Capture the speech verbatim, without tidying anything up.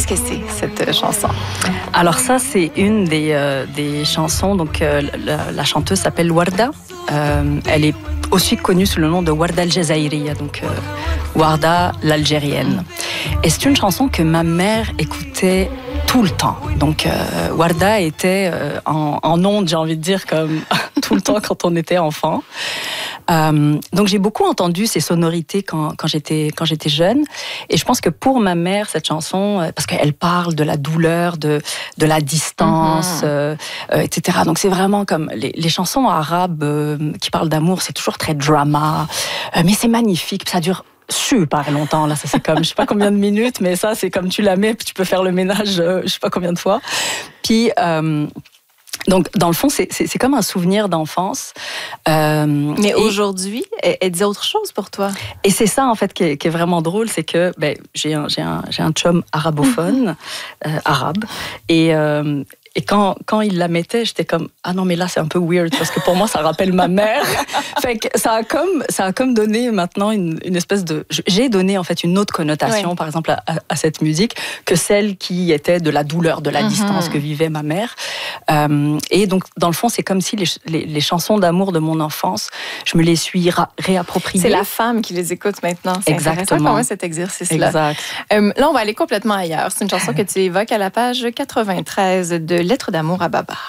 que c'est, cette euh, chanson? Alors ça, c'est une des, euh, des chansons. Donc euh, la, la chanteuse s'appelle Warda. Euh, elle est aussi connue sous le nom de Warda al-Jazairiya, donc euh, Warda l'Algérienne. Et c'est une chanson que ma mère écoutait tout le temps. Donc euh, Warda était euh, en, en ondes, j'ai envie de dire, comme tout le temps quand on était enfant. Euh, donc j'ai beaucoup entendu ces sonorités quand, quand, j'étais, quand j'étais jeune. Et je pense que pour ma mère, cette chanson, parce qu'elle parle de la douleur, de, de la distance, mm-hmm. euh, euh, et cetera. Donc c'est vraiment comme les, les chansons arabes euh, qui parlent d'amour, c'est toujours très drama, euh, mais c'est magnifique, ça dure super longtemps. Là, ça c'est comme, je sais pas combien de minutes, mais ça c'est comme tu la mets, puis tu peux faire le ménage, euh, je sais pas combien de fois. Puis... Euh, Donc, dans le fond, c'est, c'est, c'est comme un souvenir d'enfance. Euh, Mais et, aujourd'hui, elle, elle dit autre chose pour toi. Et c'est ça, en fait, qui est, qui est vraiment drôle, c'est que ben, j'ai, un, j'ai, un, j'ai un chum arabophone, euh, arabe, et... Euh, Et quand, quand il la mettait, j'étais comme « Ah non, mais là, c'est un peu weird, parce que pour moi, ça rappelle ma mère. » Fait que ça a comme, ça a comme donné maintenant une, une espèce de... J'ai donné, en fait, une autre connotation, ouais. par exemple, à, à cette musique, que celle qui était de la douleur, de la mm-hmm. distance que vivait ma mère. Euh, et donc, dans le fond, c'est comme si les, les, les chansons d'amour de mon enfance, je me les suis ra- réappropriées. C'est la femme qui les écoute maintenant. C'est exactement intéressant cet exercice-là. Exact. Euh, là, on va aller complètement ailleurs. C'est une chanson que tu évoques à la page quatre-vingt-treize de Lettres d'amour à Baba.